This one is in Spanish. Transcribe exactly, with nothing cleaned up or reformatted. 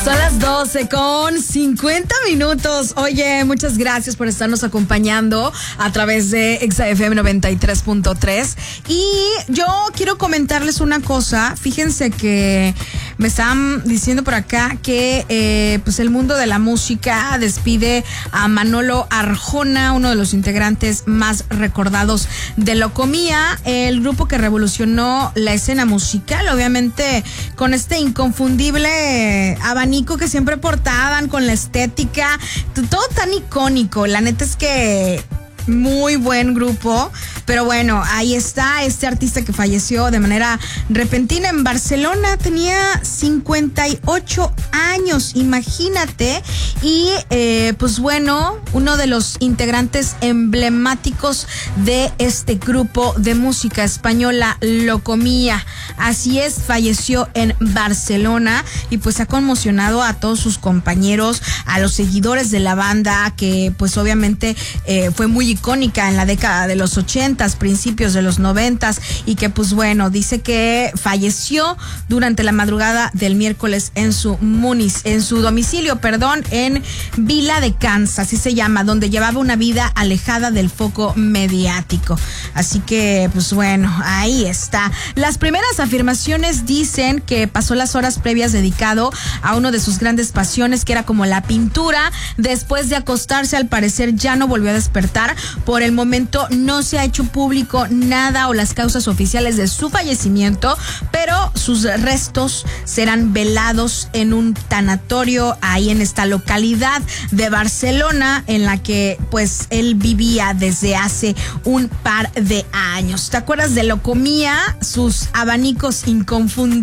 Son las doce con cincuenta minutos. Oye, muchas gracias por estarnos acompañando a través de Exa F M noventa y tres punto tres. Y yo quiero comentarles una cosa. Fíjense que me están diciendo por acá que eh, pues el mundo de la música despide a Manolo Arjona, uno de los integrantes más recordados de Locomía, el grupo que revolucionó la escena musical, obviamente con este inconfundible abanico que siempre portaban, con la estética, todo tan icónico. La neta es que muy buen grupo, pero bueno, ahí está este artista que falleció de manera repentina en Barcelona. Tenía cincuenta y ocho años, imagínate. Y eh, pues bueno, uno de los integrantes emblemáticos de este grupo de música española, Locomía. Así es, falleció en Barcelona y pues ha conmocionado a todos sus compañeros, a los seguidores de la banda, que pues obviamente eh, fue muy icónica en la década de los ochentas, principios de los noventas, y que pues bueno, dice que falleció durante la madrugada del miércoles en su munis, en su domicilio, perdón, en Vila de Cans, así se llama, donde llevaba una vida alejada del foco mediático. Así que pues bueno, ahí está. Las primeras afirmaciones dicen que pasó las horas previas dedicado a uno de sus grandes pasiones, que era como la pintura. Después de acostarse, al parecer ya no volvió a despertar. Por el momento no se ha hecho público nada o las causas oficiales de su fallecimiento, pero sus restos serán velados en un tanatorio ahí en esta localidad de Barcelona, en la que pues él vivía desde hace un par de años. ¿Te acuerdas de Locomía? Sus abanicos inconfundibles